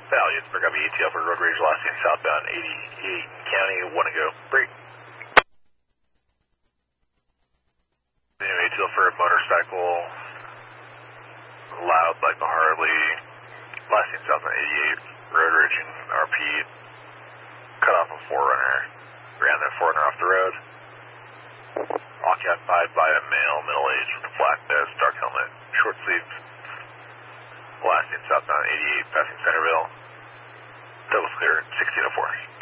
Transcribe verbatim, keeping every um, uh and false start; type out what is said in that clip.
Valley, it's Bergami E T L for road rage last seen southbound eighty-eight County, one to go. Break. Anyway, E T L for motorcycle, loud like the Harley, last seen southbound eighty-eight, road rage and R P, cut off a four runner, ran that four runner off the road. Occupied by a male, middle-aged, with a black vest, dark helmet, short sleeve. Last seen southbound eighty-eight, passing Centerville. Double clear, sixteen oh four.